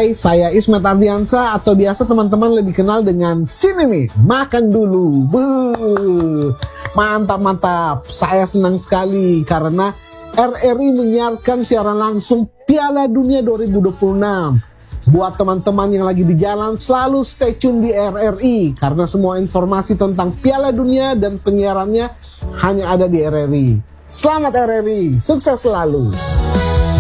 Hai, saya Ismet Ardiansa atau biasa teman-teman lebih kenal dengan Sinemi. Makan dulu. Mantap. Saya senang sekali karena RRI menyiarkan siaran langsung Piala Dunia 2026. Buat teman-teman yang lagi di jalan, selalu stay tune di RRI karena semua informasi tentang Piala Dunia dan penyiarannya hanya ada di RRI. Selamat RRI, sukses selalu.